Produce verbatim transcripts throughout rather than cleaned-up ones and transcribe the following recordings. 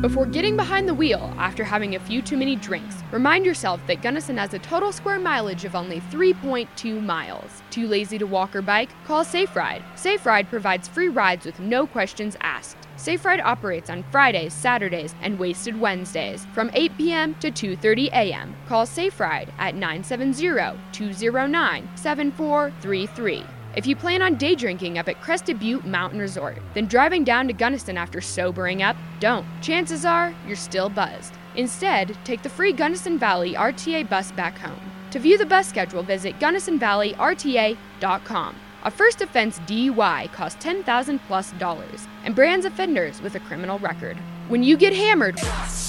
Before getting behind the wheel after having a few too many drinks, remind yourself that Gunnison has a total square mileage of only three point two miles. Too lazy to walk or bike? Call Safe Ride. Safe Ride provides free rides with no questions asked. Safe Ride operates on Fridays, Saturdays, and wasted Wednesdays from eight p.m. to two thirty a.m. Call Safe Ride at nine seven zero, two zero nine, seven four three three. If you plan on day drinking up at Crested Butte Mountain Resort, then driving down to Gunnison after sobering up, don't. Chances are you're still buzzed. Instead, take the free Gunnison Valley R T A bus back home. To view the bus schedule, visit Gunnison Valley R T A dot com. A first offense D U I costs ten thousand dollars plus dollars and brands offenders with a criminal record. When you get hammered,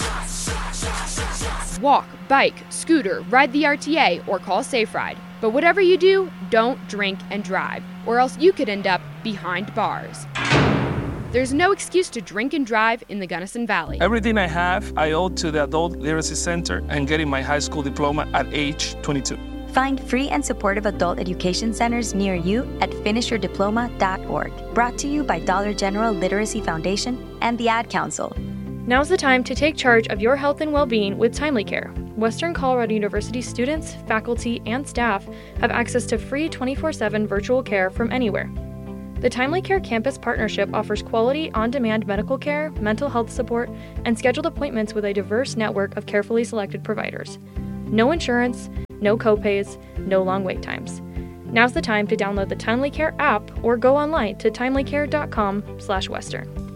walk, bike, scooter, ride the R T A, or call Safe Ride. But whatever you do, don't drink and drive, or else you could end up behind bars. There's no excuse to drink and drive in the Gunnison Valley. Everything I have, I owe to the Adult Literacy Center and getting my high school diploma at age twenty-two. Find free and supportive adult education centers near you at finish your diploma dot org. Brought to you by Dollar General Literacy Foundation and the Ad Council. Now's the time to take charge of your health and well-being with Timely Care. Western Colorado University students, faculty, and staff have access to free twenty-four seven virtual care from anywhere. The Timely Care Campus Partnership offers quality, on-demand medical care, mental health support, and scheduled appointments with a diverse network of carefully selected providers. No insurance, no copays, no long wait times. Now's the time to download the Timely Care app or go online to timely care dot com slash western.